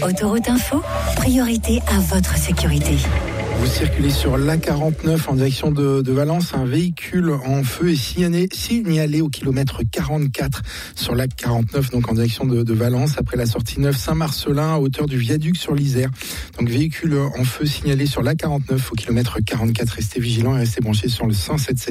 Autoroute Info, priorité à votre sécurité. Vous circulez sur l'A49 en direction de Valence. Un véhicule en feu est signalé au kilomètre 44 sur l'A49, donc en direction de Valence, après la sortie 9 Saint-Marcelin, à hauteur du viaduc sur l'Isère. Donc véhicule en feu signalé sur l'A49 au kilomètre 44. Restez vigilants et restez branchés sur le 107.7.